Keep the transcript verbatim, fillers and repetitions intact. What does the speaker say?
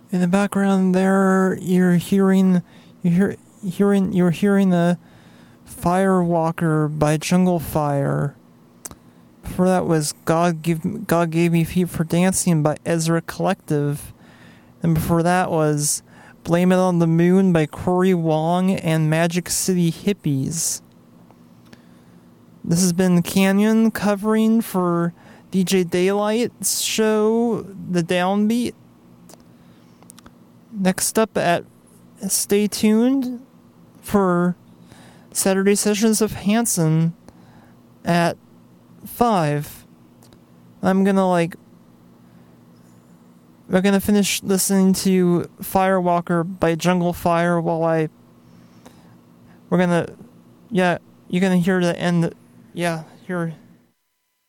In the background there, you're hearing, you hear, hearing, you're hearing the Firewalker by Jungle Fire. Before that was God Give God Gave Me Feet for Dancing by Ezra Collective. And before that was Blame It on the Moon by Corey Wong and Magic City Hippies. This has been Canyon covering for D J Daylight's show, The Downbeat. Next up at stay tuned for Saturday Sessions of Hanson at five. I'm gonna like we're gonna finish listening to Firewalker by Jungle Fire while I we're gonna yeah, you're gonna hear the end yeah, here